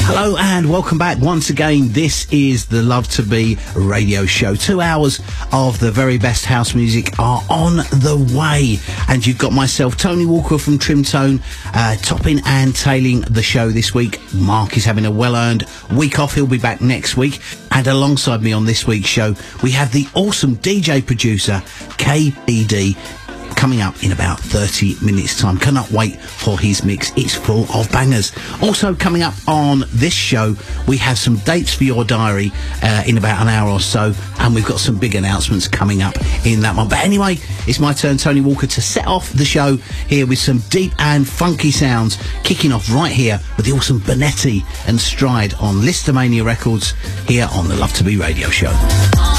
Hello and welcome back once again. This is the Love to Be radio show. 2 hours of the very best house music are on the way. And you've got myself, Tony Walker from Trimtone, topping and tailing the show this week. Mark is having a well-earned week off. He'll be back next week. And alongside me on this week's show, we have the awesome DJ producer, KPD, coming up in about 30 minutes time. Cannot wait for his mix. It's full of bangers. Also coming up on this show, we have some dates for your diary in about an hour or so, and we've got some big announcements coming up in that one. But anyway, it's my turn, Tony Walker, to set off the show here with some deep and funky sounds, kicking off right here with the awesome Bonetti and Stride on Listomania Records here on the Love to Be radio show.